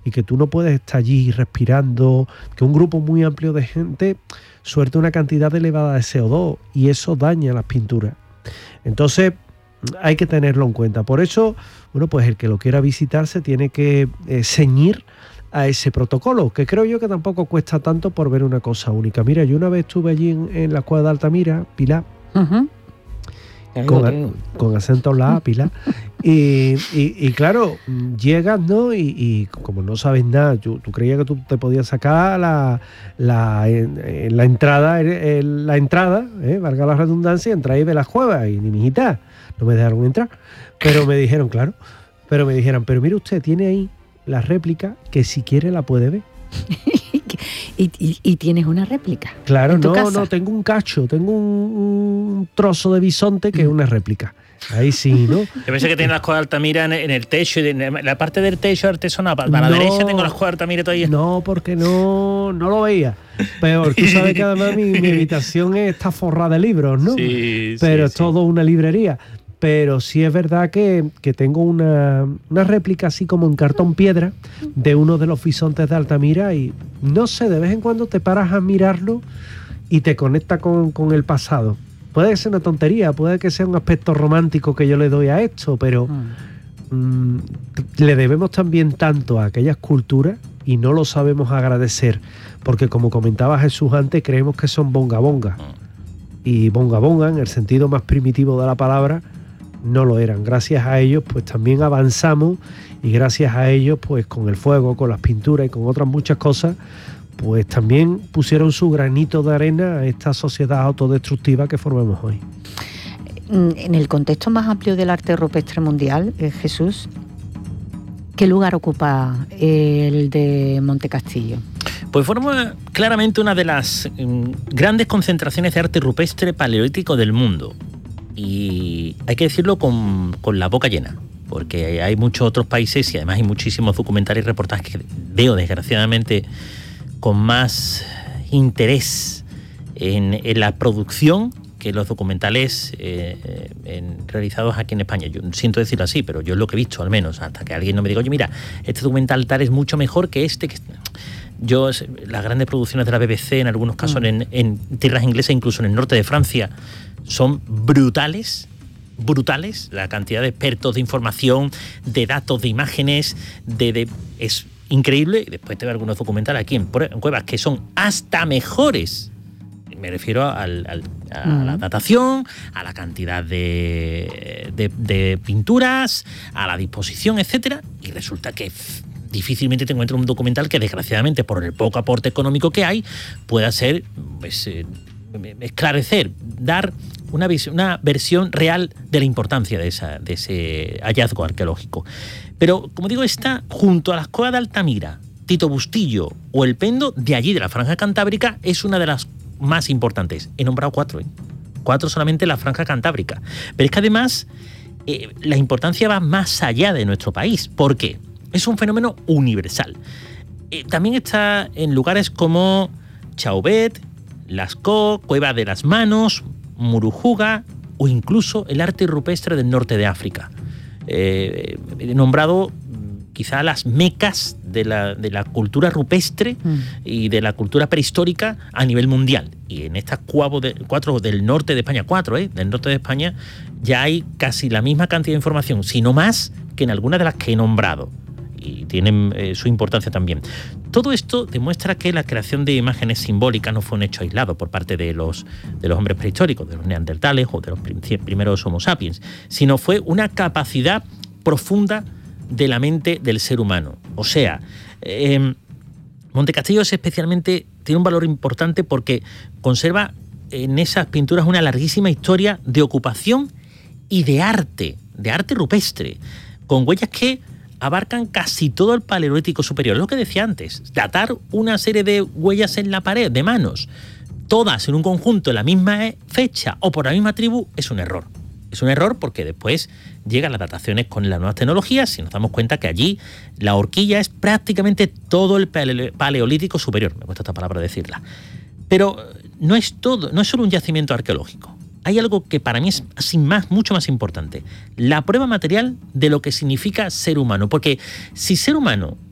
y que tú no puedes estar allí respirando, que un grupo muy amplio de gente suelta una cantidad elevada de CO2 y eso daña las pinturas. Entonces hay que tenerlo en cuenta. Por eso, bueno, pues el que lo quiera visitar se tiene que ceñir a ese protocolo, que creo yo que tampoco cuesta tanto por ver una cosa única. Mira, yo una vez estuve allí en la Cueva de Altamira, Pilar, con acento en la A, Pilar, y claro, llegas, ¿no? Y como no sabes nada, tú creías que tú te podías sacar la entrada, valga la redundancia, entrar y ver las cuevas, y ni mijita, no me dejaron entrar, pero me dijeron, pero mire usted, tiene ahí la réplica que si quiere la puede ver. ¿Y tienes una réplica? Claro, no, tengo un cacho, tengo un trozo de bisonte que es una réplica. Ahí sí, ¿no? Yo pensé que tenía las cuevas de Altamira en el techo, en la parte del techo artesanal, para la derecha tengo las cuevas de Altamira todavía. No, porque no lo veía. Pero tú sabes que además mi habitación está forrada de libros, ¿no? Sí, pero es sí. todo una librería. Pero sí es verdad que tengo una réplica así como en cartón piedra de uno de los bisontes de Altamira y no sé, de vez en cuando te paras a mirarlo y te conecta con el pasado. Puede ser una tontería, puede que sea un aspecto romántico que yo le doy a esto, pero le debemos también tanto a aquellas culturas y no lo sabemos agradecer, porque como comentaba Jesús antes, creemos que son bonga bonga. Y bonga bonga, en el sentido más primitivo de la palabra, no lo eran. Gracias a ellos pues también avanzamos y gracias a ellos pues con el fuego, con las pinturas y con otras muchas cosas pues también pusieron su granito de arena a esta sociedad autodestructiva que formamos hoy. En el contexto más amplio del arte rupestre mundial, Jesús, ¿qué lugar ocupa el de Monte Castillo? Pues forma claramente una de las grandes concentraciones de arte rupestre paleolítico del mundo. Y hay que decirlo con la boca llena, porque hay muchos otros países y además hay muchísimos documentales y reportajes que veo desgraciadamente con más interés en la producción que los documentales realizados aquí en España. Yo siento decirlo así, pero yo es lo que he visto, al menos, hasta que alguien no me diga, oye, mira, este documental tal es mucho mejor que este. Las grandes producciones de la BBC, en algunos casos en tierras inglesas, incluso en el norte de Francia, son brutales, la cantidad de expertos, de información, de datos, de imágenes, es increíble. Y después te veo algunos documentales aquí en cuevas que son hasta mejores. Me refiero a la datación, a la cantidad de pinturas, a la disposición, etcétera. Y resulta que difícilmente te encuentro un documental que, desgraciadamente, por el poco aporte económico que hay, pueda ser esclarecer, dar una versión real de la importancia de ese hallazgo arqueológico. Pero, como digo, está junto a las cuevas de Altamira, Tito Bustillo o El Pendo, de allí, de la Franja Cantábrica, es una de las más importantes. He nombrado 4, 4 solamente en la Franja Cantábrica. Pero es que además la importancia va más allá de nuestro país. ¿Por qué? Es un fenómeno universal. También está en lugares como Chauvet, Lascaux, Cueva de las Manos, Murujuga o incluso el arte rupestre del norte de África. He nombrado quizá las mecas de la cultura rupestre y de la cultura prehistórica a nivel mundial. Y en estas 4 del norte de España, del norte de España, ya hay casi la misma cantidad de información, si no más, que en algunas de las que he nombrado. Y tienen su importancia también. Todo esto demuestra que la creación de imágenes simbólicas no fue un hecho aislado por parte de los hombres prehistóricos, de los neandertales o de los primeros Homo sapiens, sino fue una capacidad profunda de la mente del ser humano. O sea, Monte Castillo tiene un valor importante porque conserva en esas pinturas una larguísima historia de ocupación y de arte rupestre, con huellas que abarcan casi todo el Paleolítico superior. Es lo que decía antes, datar una serie de huellas en la pared de manos, todas en un conjunto en la misma fecha o por la misma tribu, es un error. Es un error porque después llegan las dataciones con las nuevas tecnologías y nos damos cuenta que allí la horquilla es prácticamente todo el Paleolítico superior. Me cuesta esta palabra decirla. Pero no es solo un yacimiento arqueológico. Hay algo que para mí es mucho más importante. La prueba material de lo que significa ser humano. Porque si ser humano